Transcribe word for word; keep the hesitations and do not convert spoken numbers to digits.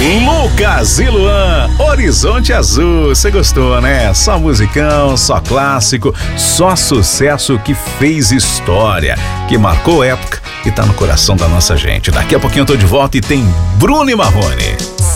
Lucas e Luan, Horizonte Azul. Você gostou, né? Só musicão, só clássico, só sucesso que fez história, que marcou época e tá no coração da nossa gente. Daqui a pouquinho eu tô de volta e tem Bruno e Marrone.